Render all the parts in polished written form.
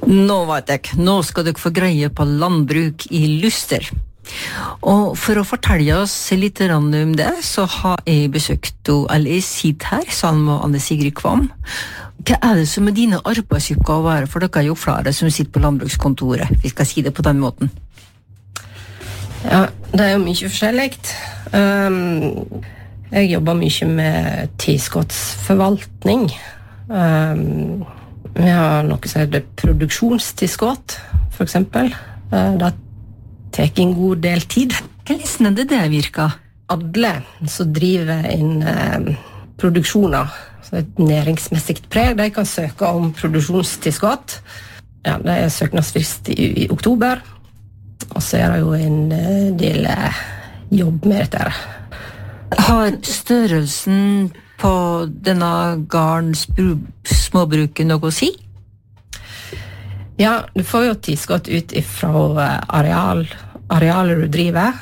Nå vet jeg, nå skal dere få greie på landbruk i Luster. Og for å fortelle oss litt om det, så har jeg besøkt eller jeg sitter her sammen med Anne Sigrid Kvam. Hva det som dine arbeidsoppgaver, for dere jo flere som sitter på landbrukskontoret, vi skal si det på den måten? Ja, det jo mye forskjelligt. Jeg jobber mye med tilskottsforvaltning. Vi har noe som heter produksjonstilskott, for eksempel. Det tar en god del tid. Hvordan det virker? Alle som driver inn produksjoner, så et næringsmessigt preg, de kan søke om produksjonstilskott. Ja, det søknadsfrist i oktober, og så det jo en del jobb med dette. Har størrelsen på denne gardens småbruket noe å si? Ja, du får jo tilskott ut fra arealer du driver,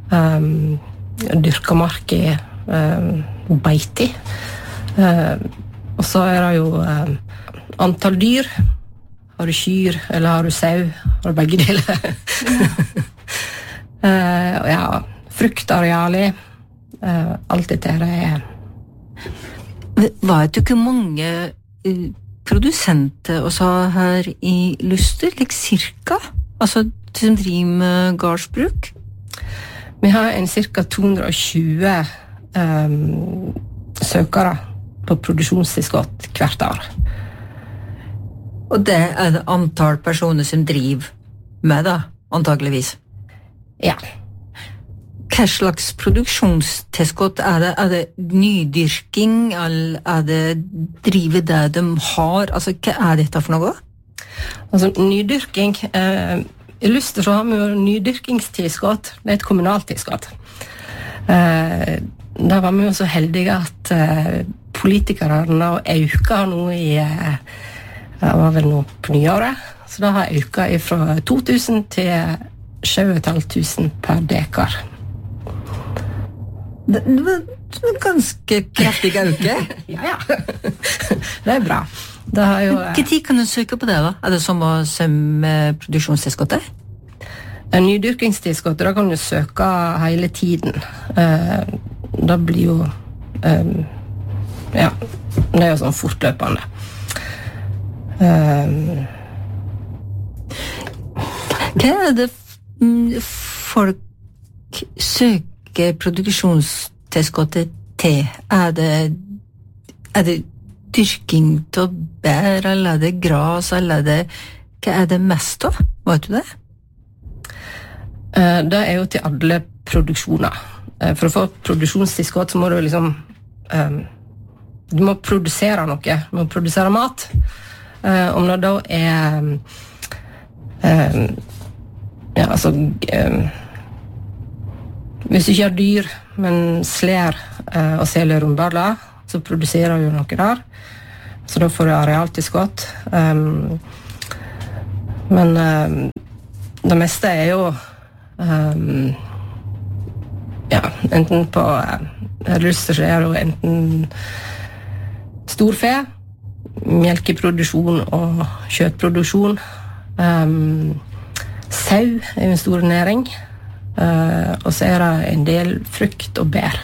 dyrka mark i beite, og så det jo antall dyr. Har du kyr, eller har du sau? Har du begge deler? Ja, fruktarealer, alt dette Vet du hvor mange produsenter også her i Luster, cirka? Altså, som driver med gardsbruk? Vi har cirka 220 søkere på produksjonstilskott hvert år. Og det det antall personer som driver med det, antageligvis? Ja. Hva slags produksjonstilskott det? Det nydyrking, eller det drive det de har? Altså, hva dette for noe? Altså, nydyrking... I Luster så har vi jo nydyrkingstilskott. Det et kommunalt tilskott. Da var vi jo så heldige at politikerne øka nå i... Det var vel nå på nyåret. Så da har øka fra 2000 til 7500 per dekar. Det var ganske kraftig øke. Ja. Det bra. Hva tid kan du søke på det da? Det samme som produksjonstilskottet? Nydyrkingstilskottet, da kan du søke hele tiden. Da blir jo ja, det jo sånn fortløpende. Hva det folk søker produksjonstilskottet til? Det dyrking til bær, eller det gras, eller hva det mest av? Vet du det? Det jo til alle produksjoner. For å få produksjonstilskott så må du liksom du må produsere noe, du må produsere mat. Om det da ja, altså hvis du ikke har dyr, men slær og selger rundballer, så produserer du noe der. Så da får du arealtilskott. Men det meste jo ja, enten på Luster så det jo enten storfe, melkeproduksjon og kjøttproduksjon. Sau jo en stor næring. Og så det en del frukt og bær.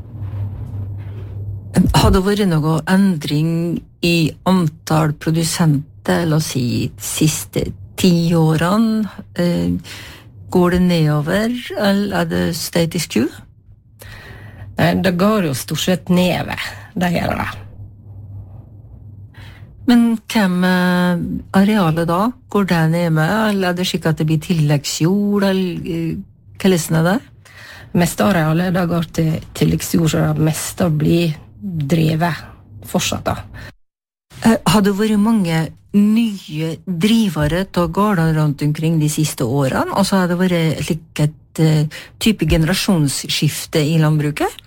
Har det vært noe endring i antall produsenter, la oss si, de siste 10 årene? Går det nedover, eller det status quo? Det går jo stort sett nedover, det gjør det. Men hva med arealet da? Går det ned med, eller det slik at det blir tilleggsjord, eller hva er det? Meste arealet da går til tilleggsjord, så det meste blir drevet fortsatt da. Har det vært mange nye drivere til gårdene rundt omkring de siste årene, og så har det vært et type generasjonsskifte i landbruket?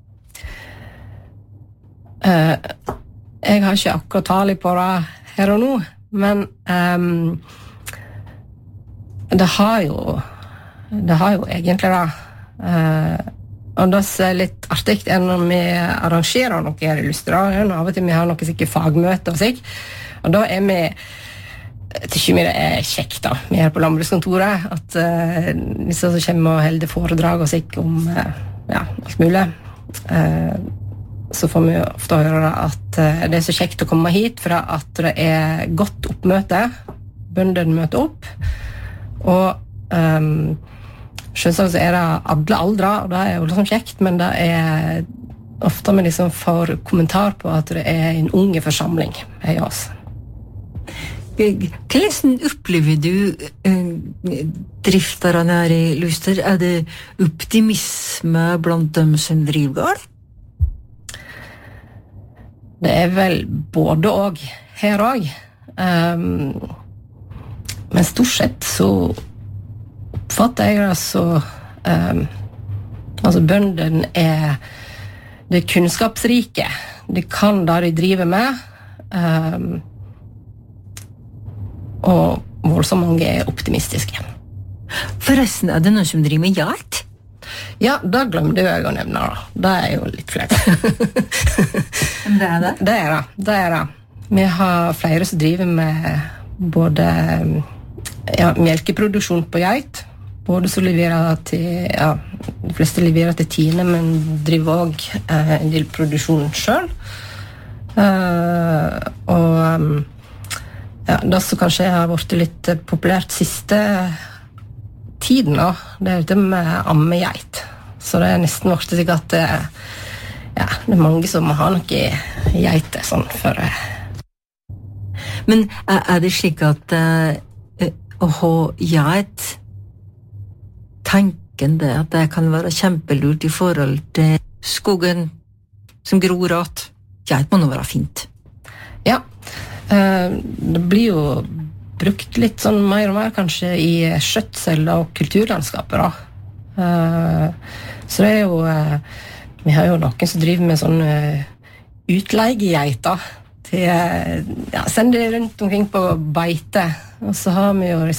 Jeg har ikke akkurat tale på det her og nå, men det har jo egentlig det. Og det litt artig når vi arrangerer noe her i Luster. Av og til vi har noe sikkert fagmøte og slik. Og da vi Jeg tror ikke det kjekt da, vi her på landbrukskontoret, at disse som kommer og holder foredrag og slik om alt mulig, så får vi ofte høre at det så kjekt å komme hit, for at det godt oppmøte, bøndene møter opp, og selvsagt så det alle aldre, og det jo liksom kjekt, men det ofte vi liksom får kommentar på at det en unge forsamling hos oss. Hvordan opplever du drifterne her I Luster? Det optimisme blant dem som driver gård? Det vel både og her også. Men stort sett så oppfatter jeg det så altså bøndene det kunnskapsrike. De kan det de driver med. Og voldsomt mange optimistiske. Forresten, det noen som driver med geit? Ja, det glemte jeg å nevne da. Det jo litt flaut. Men det det? Det det. Vi har flere som driver med både melkeproduksjon på geit, både som leverer til, de fleste leverer til Tine, men driver også en del produksjon selv. Og det som kanskje har vært litt populært siste tiden da, det det med ammegeit. Så det nesten vært slik at det mange som må ha noe geiter sånn for Men det slik at å ha geit tanken det at det kan være kjempelurt I forhold til skogen som gror at geit må nå være fint. Ja, det blir jo brukt litt sånn mer og mer kanskje I skjøtsel og kulturlandskapet da. Så det jo vi har jo noen som driver med sånn utleiegeiter til sender rundt omkring på beite, og så har vi jo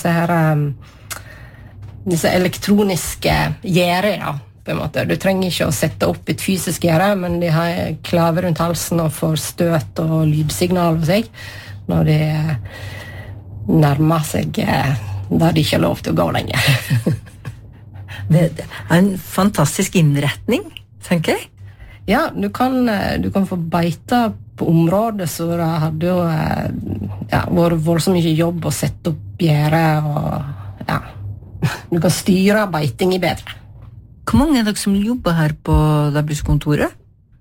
disse elektroniske gjerder da, på en måte. Du trenger ikke å sette opp et fysisk gjerde, men de har klave rundt halsen og får støt og lydsignal og seg når de nærmer seg der de ikke har lov til å gå lenger. Det en fantastisk innretning, tenker jeg. Ja, du kan få beita på området, så det hadde jo vært så mye jobb å sette opp gjerde, og du kan styre beiting I bedre. Hvor mange dere som jobber her på landbrukskontoret?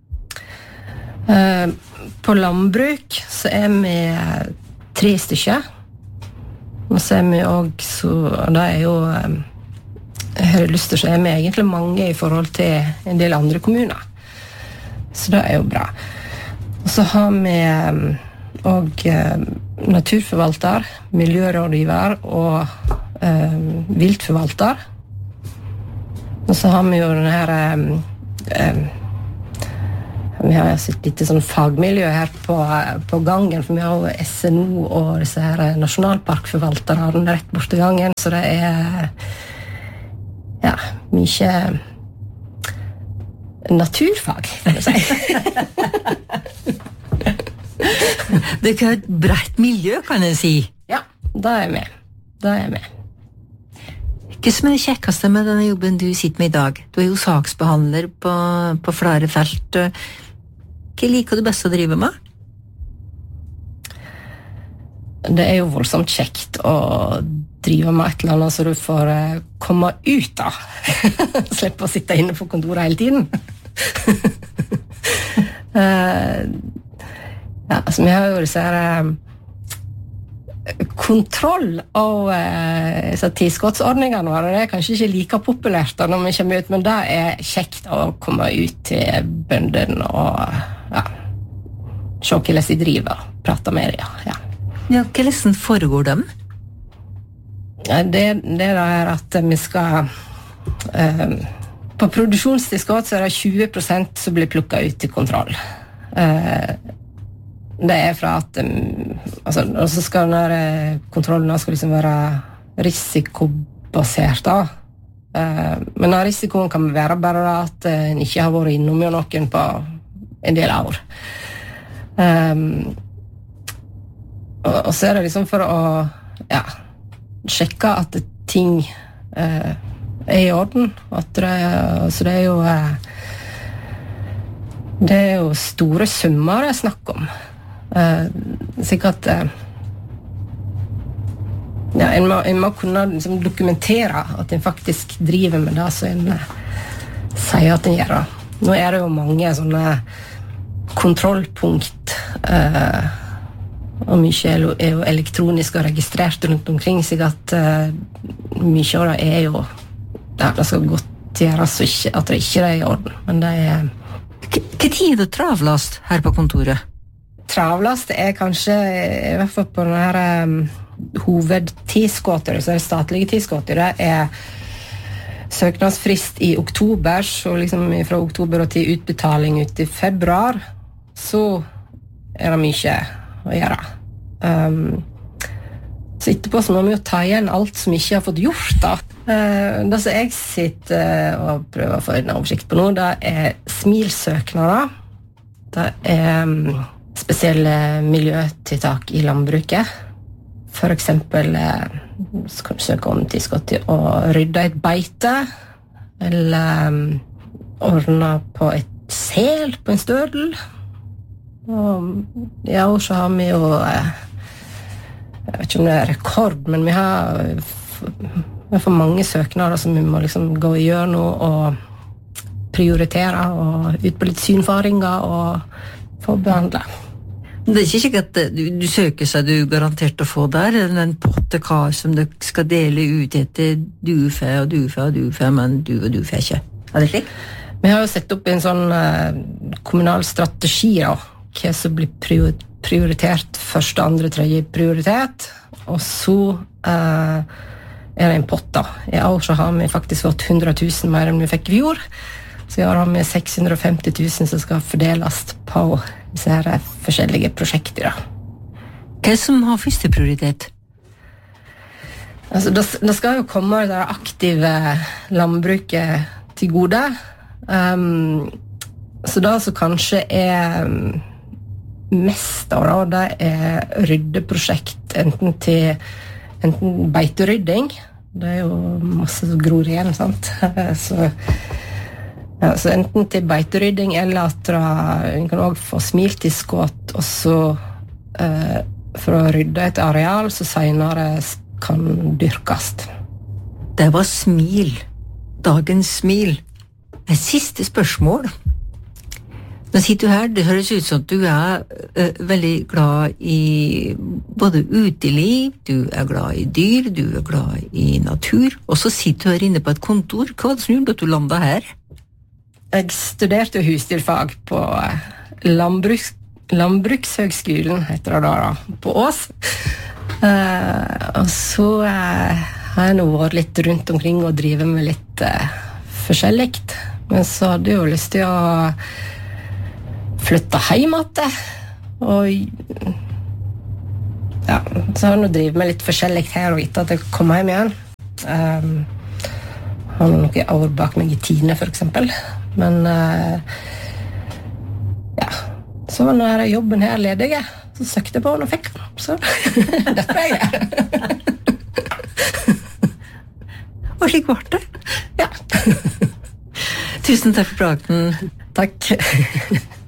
På landbruk så vi 3 stykker. Og så vi også, og det jo her I Luster så vi egentlig mange I forhold til en del andre kommuner. Så det jo bra. Og så har vi også naturforvalter, miljørådgiver og viltforvalter. Og så har vi jo denne her vi har sitt litt sånn fagmiljø her på gangen, for vi har jo SNO og disse her nasjonalparkforvaltere rett bort til gangen, så det mye naturfag, kan du si. Det et bredt miljø, kan jeg si. Ja, det vi. Det vi. Hva som det kjekkeste med denne jobben du sitter med I dag? Du jo saksbehandler på flere felt. Hva liker du best å drive med? Det jo voldsomt kjekt å drive med et eller annet så du får komme ut da. Slippe å sitte inne på kontoret hele tiden. Altså, vi har jo disse her kontroll av tilskottsordningene våre. Det kanskje ikke like populært da når vi kommer ut, men det kjekt å komme ut til bøndene og se hvordan de driver, prate med dem. Ja, hvordan foregår dem? Det at vi skal på produksjonstilskott så det 20% som blir plukket ut til kontroll. Det fra at altså, og så skal denne kontrollen skal liksom være risikobasert da. Men risikoen kan være bare at en ikke har vært innom noen på en del år. Og så det liksom for å sjekke at ting I orden. Så det er jo store summer det snakk om. Sikkert en må kunne liksom dokumentere at en faktisk driver med det som en sier at en gjør. Nå det jo mange sånne kontrollpunkt og mye jo elektronisk og registrert rundt omkring, så at mye av det jo det skal godt gjøres at det ikke I orden, men det Hva tid det travlast her på kontoret? Travlast kanskje I hvert fall på denne hovedtidsgåter, så det statlige tidsgåter, det søknadsfrist I oktober, så liksom fra oktober og til utbetaling ut I februar, så det mye å gjøre. Så etterpå så må vi jo ta igjen alt som ikke har fått gjort da. Det som jeg sitter og prøver å få en oversikt på nå, det smilsøknader. Det spesielle miljøtiltak I landbruket. For eksempel så kan du søke om tilskudd til å rydde et beite, eller ordne på et sel på en stødel. Og så har vi jo jeg vet ikke om det rekord, men vi har for mange søknader som vi må liksom gå I gjør nå og prioritere og ut på litt synfaringer og få behandle. Det ikke sikkert at du søker seg du garantert å få der, en pottekar som du skal dele ut etter dufe og dufe og dufe, men du og dufe ikke. Det slik? Vi har jo sett opp en sånn kommunal strategi da, hva som blir prioritert første, andre, tredje prioritet, og så det en pott da. I år så har vi faktisk fått 100 000 mer enn vi fikk I fjor, så I år har vi 650 000 som skal fordeles på disse her forskjellige prosjekter da. Hva som har første prioritet? Altså, det skal jo komme det aktive landbruket til gode, så det som kanskje mest av det ryddeprosjekt enten beiterydding, det jo masse som gror igjen, sant? Så enten til beiterydding eller at en kan også få smiltilskudd og så for å rydde et areal så senere kan dyrkes. Det var smil. Dagens smil. Et siste spørsmål. Nå sitter du her, det høres ut som at du veldig glad I både uteliv, du glad I dyr, du glad I natur, og så sitter du her inne på et kontor. Hva var det som gjorde at du landet her? Jeg studerte husdyrfag på Landbrukshøgskolen, heter det da, på Ås. Og så har jeg nå vært litt rundt omkring og drivet med litt forskjelligt, men så hadde jeg jo lyst til å flytte hjem igjen, og så har jeg nå drivet med litt forskjelligt her og etter at jeg kom hjem igjen. Har noen år bak meg I Tine for eksempel, men så var denne jobben her ledig, så søkte jeg på den og fikk den, så dette jeg Og slik var det? Ja. Tusen takk for praten. Takk.